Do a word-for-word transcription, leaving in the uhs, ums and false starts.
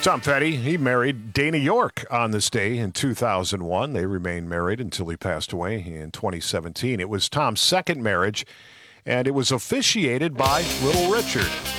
Tom Petty, he married Dana York on this day in two thousand one. They remained married until he passed away in twenty seventeen. It was Tom's second marriage, and it was officiated by Little Richard.